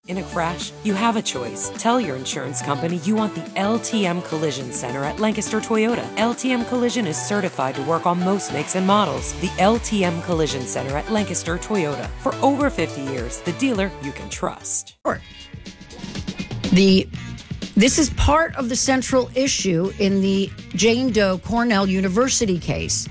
In a crash, you have a choice. Tell your insurance company you want the LTM Collision Center at Lancaster Toyota. LTM Collision is certified to work on most makes and models. The LTM Collision Center at Lancaster Toyota. For over 50 years, the dealer you can trust. This is part of the central issue in the Jane Doe Cornell University case.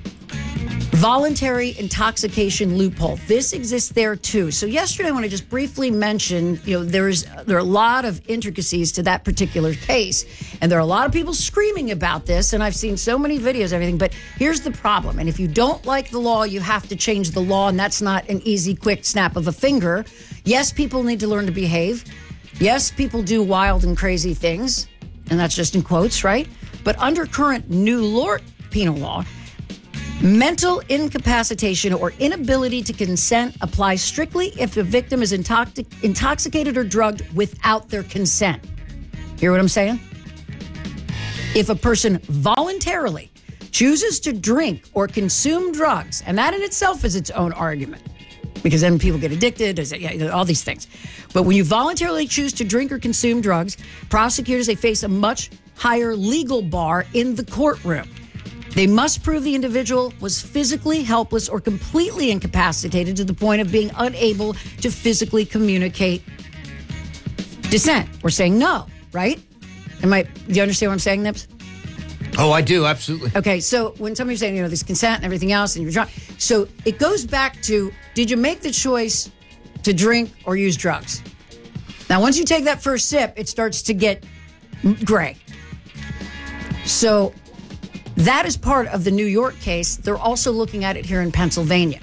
Voluntary intoxication loophole. This exists there too. So yesterday, I want to just briefly mention, there are a lot of intricacies to that particular case, and there are a lot of people screaming about this, and I've seen so many videos, everything, but here's the problem. And if you don't like the law, you have to change the law, and that's not an easy, quick snap of a finger. Yes, people need to learn to behave. Yes, people do wild and crazy things, and that's just in quotes, right? But under current new penal law, mental incapacitation or inability to consent applies strictly if the victim is intoxicated or drugged without their consent. Hear what I'm saying? If a person voluntarily chooses to drink or consume drugs, and that in itself is its own argument, because then people get addicted, all these things. But when you voluntarily choose to drink or consume drugs, prosecutors, they face a much higher legal bar in the courtroom. They must prove the individual was physically helpless or completely incapacitated to the point of being unable to physically communicate dissent or saying no, right? Do you understand what I'm saying, Nips? Oh, I do, absolutely. Okay, so when somebody's saying, this consent and everything else, and you're drunk, so it goes back to, did you make the choice to drink or use drugs? Now, once you take that first sip, it starts to get gray. So that is part of the New York case. They're also looking at it here in Pennsylvania.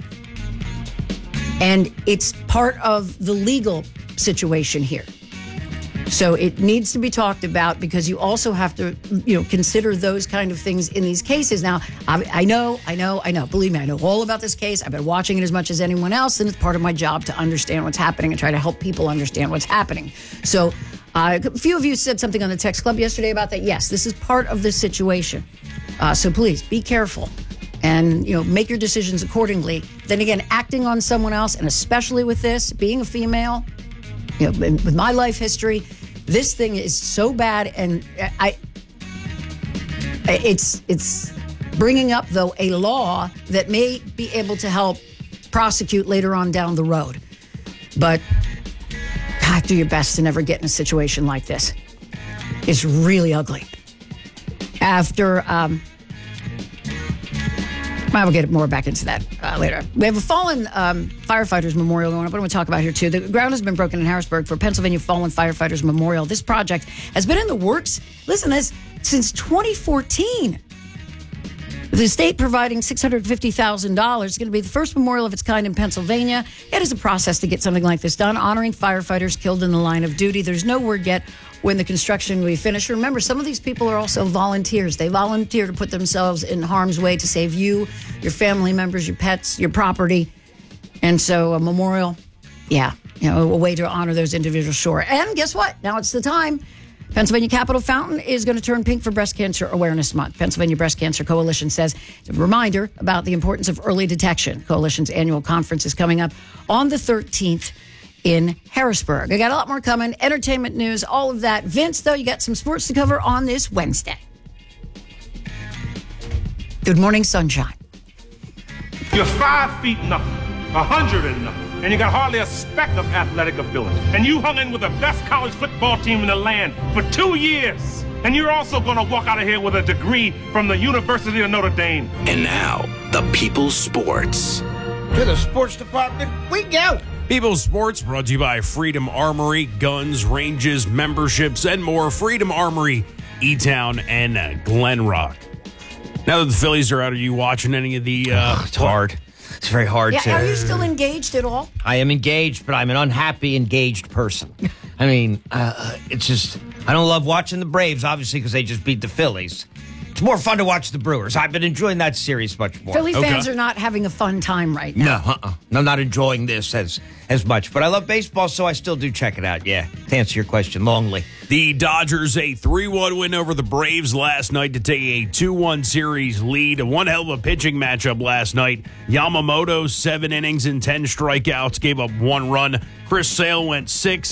And it's part of the legal situation here. So it needs to be talked about because you also have to, consider those kind of things in these cases. Now, I know. Believe me, I know all about this case. I've been watching it as much as anyone else, and it's part of my job to understand what's happening and try to help people understand what's happening. So a few of you said something on the text club yesterday about that. Yes, this is part of the situation. So please be careful and, make your decisions accordingly. Then again, acting on someone else, and especially with this, being a female, with my life history, this thing is so bad, and it's bringing up, though, a law that may be able to help prosecute later on down the road. But God, do your best to never get in a situation like this. It's really ugly. After, I will get more back into that later. We have a fallen firefighters memorial going up. What do we talk about here, too? The ground has been broken in Harrisburg for Pennsylvania Fallen Firefighters Memorial. This project has been in the works, listen to this, since 2014. The state providing $650,000. It's going to be the first memorial of its kind in Pennsylvania. It is a process to get something like this done, honoring firefighters killed in the line of duty. There's no word yet when the construction will be finished. Remember, some of these people are also volunteers. They volunteer to put themselves in harm's way to save you, your family members, your pets, your property. And so a memorial, a way to honor those individuals, sure. And guess what? Now it's the time. Pennsylvania Capitol Fountain is going to turn pink for Breast Cancer Awareness Month. Pennsylvania Breast Cancer Coalition says it's a reminder about the importance of early detection. Coalition's annual conference is coming up on the 13th in Harrisburg. I got a lot more coming, entertainment news, all of that. Vince, though, you got some sports to cover on this Wednesday. Good morning, sunshine. You're 5 feet nothing, 100 and nothing, and you got hardly a speck of athletic ability. And you hung in with the best college football team in the land for 2 years. And you're also going to walk out of here with a degree from the University of Notre Dame. And now, the People's Sports. To the sports department, we go. People's Sports brought to you by Freedom Armory, guns, ranges, memberships, and more. Freedom Armory, E-Town, and Glen Rock. Now that the Phillies are out, are you watching any of the... it's hard. It's very hard to... Are you still engaged at all? I am engaged, but I'm an unhappy, engaged person. I mean, it's just... I don't love watching the Braves, obviously, because they just beat the Phillies. It's more fun to watch the Brewers. I've been enjoying that series much more. Philly fans are not having a fun time right now. No, I'm not enjoying this as much. But I love baseball, so I still do check it out, yeah. To answer your question, longly. The Dodgers, a 3-1 win over the Braves last night to take a 2-1 series lead. One hell of a pitching matchup last night. Yamamoto, 7 innings and 10 strikeouts, gave up 1 run. Chris Sale went 6.